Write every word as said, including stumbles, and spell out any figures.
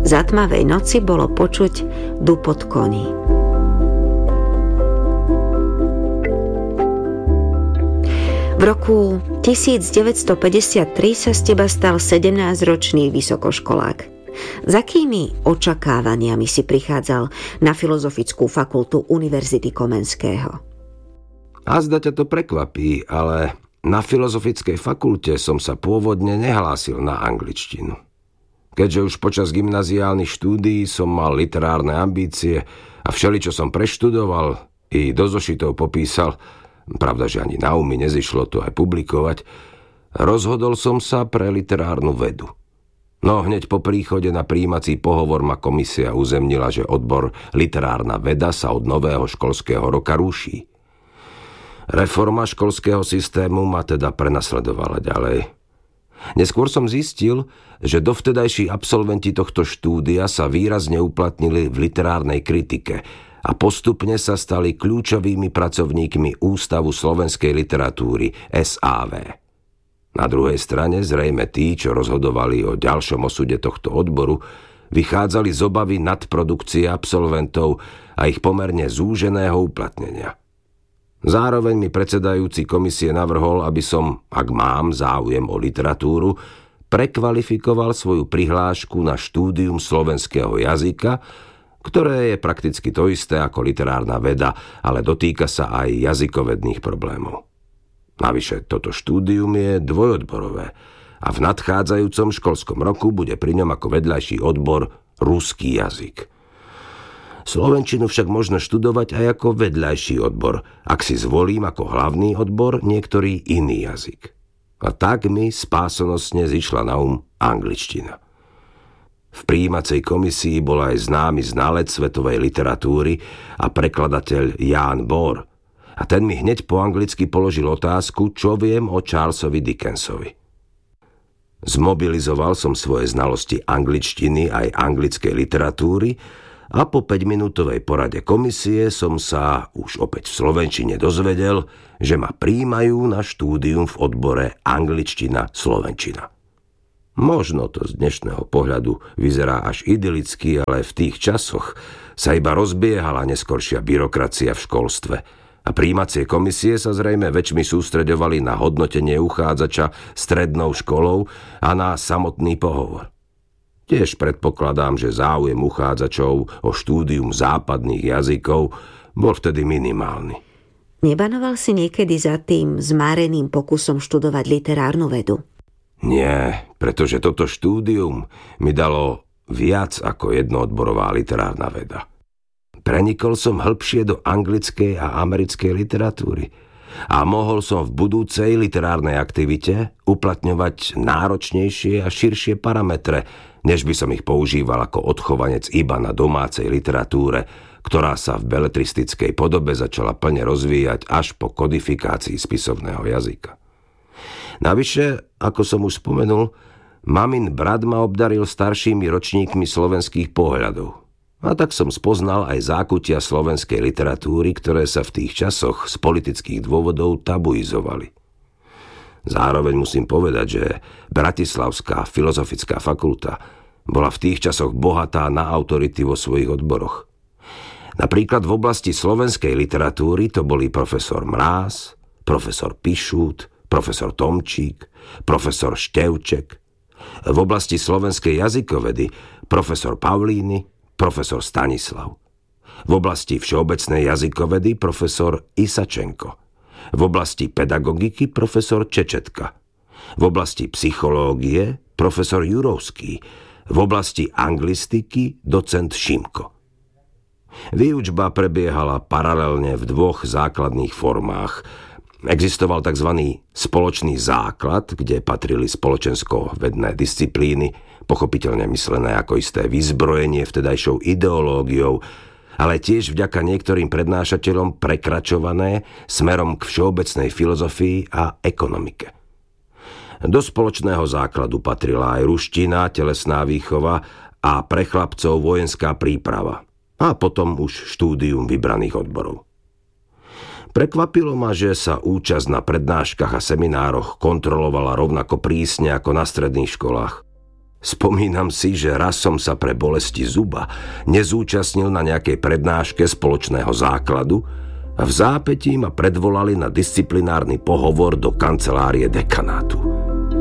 Za tmavej noci bolo počuť dupot koní. V roku devätnásťstopäťdesiattri sa z teba stal sedemnásťročný vysokoškolák. S akými očakávaniami si prichádzal na Filozofickú fakultu Univerzity Komenského? Azda ťa to prekvapí, ale na Filozofickej fakulte som sa pôvodne nehlásil na angličtinu. Keďže už počas gymnaziálnych štúdií som mal literárne ambície a všeličo som preštudoval i do zošitov popísal, pravda, že ani na umy nezišlo to aj publikovať, rozhodol som sa pre literárnu vedu. No hneď po príchode na prijímací pohovor ma komisia uzemnila, že odbor literárna veda sa od nového školského roka ruší. Reforma školského systému ma teda prenasledovala ďalej. Neskôr som zistil, že dovtedajší absolventi tohto štúdia sa výrazne uplatnili v literárnej kritike a postupne sa stali kľúčovými pracovníkmi Ústavu slovenskej literatúry es á vé. Na druhej strane zrejme tí, čo rozhodovali o ďalšom osude tohto odboru, vychádzali z obavy nadprodukcie absolventov a ich pomerne zúženého uplatnenia. Zároveň mi predsedajúci komisie navrhol, aby som, ak mám záujem o literatúru, prekvalifikoval svoju prihlášku na štúdium slovenského jazyka, ktoré je prakticky to isté ako literárna veda, ale dotýka sa aj jazykovedných problémov. Navyše, toto štúdium je dvojodborové a v nadchádzajúcom školskom roku bude pri ňom ako vedľajší odbor ruský jazyk. Slovenčinu však možno študovať aj ako vedľajší odbor, ak si zvolím ako hlavný odbor niektorý iný jazyk. A tak mi spásonosne zišla na um angličtina. V prijímacej komisii bol aj známy znalec svetovej literatúry a prekladateľ Jan Bohr. A ten mi hneď po anglicky položil otázku, čo viem o Charlesovi Dickensovi. Zmobilizoval som svoje znalosti angličtiny aj anglickej literatúry a po päťminútovej porade komisie som sa už opäť v slovenčine dozvedel, že ma prijímajú na štúdium v odbore angličtina-slovenčina. Možno to z dnešného pohľadu vyzerá až idylicky, ale v tých časoch sa iba rozbiehala neskoršia byrokracia v školstve a prijímacie komisie sa zrejme väčšmi sústreďovali na hodnotenie uchádzača strednou školou a na samotný pohovor. Tiež predpokladám, že záujem uchádzačov o štúdium západných jazykov bol vtedy minimálny. Nebanoval si niekedy za tým zmáreným pokusom študovať literárnu vedu? Nie, pretože toto štúdium mi dalo viac ako jednoodborová literárna veda. Prenikol som hĺbšie do anglickej a americkej literatúry a mohol som v budúcej literárnej aktivite uplatňovať náročnejšie a širšie parametre, než by som ich používal ako odchovanec iba na domácej literatúre, ktorá sa v beletristickej podobe začala plne rozvíjať až po kodifikácii spisovného jazyka. Navyše, ako som už spomenul, mamin brat ma obdaril staršími ročníkmi slovenských pohľadov. A tak som spoznal aj zákutia slovenskej literatúry, ktoré sa v tých časoch z politických dôvodov tabuizovali. Zároveň musím povedať, že Bratislavská filozofická fakulta bola v tých časoch bohatá na autority vo svojich odboroch. Napríklad v oblasti slovenskej literatúry to boli profesor Mráz, profesor Pišút, profesor Tomčík, profesor Števček. V oblasti slovenskej jazykovedy profesor Pavlíny, profesor Stanislav. V oblasti všeobecnej jazykovedy profesor Isačenko. V oblasti pedagogiky profesor Čečetka. V oblasti psychológie profesor Jurovský. V oblasti anglistiky docent Šimko. Výučba prebiehala paralelne v dvoch základných formách. Existoval tzv. Spoločný základ, kde patrili spoločensko-vedné disciplíny, pochopiteľne myslené ako isté vyzbrojenie vtedajšou ideológiou, ale tiež vďaka niektorým prednášateľom prekračované smerom k všeobecnej filozofii a ekonomike. Do spoločného základu patrila aj ruština, telesná výchova a pre chlapcov vojenská príprava a potom už štúdium vybraných odborov. Prekvapilo ma, že sa účasť na prednáškach a seminároch kontrolovala rovnako prísne ako na stredných školách. Spomínam si, že raz som sa pre bolesti zuba nezúčastnil na nejakej prednáške spoločného základu a v zápätí ma predvolali na disciplinárny pohovor do kancelárie dekanátu.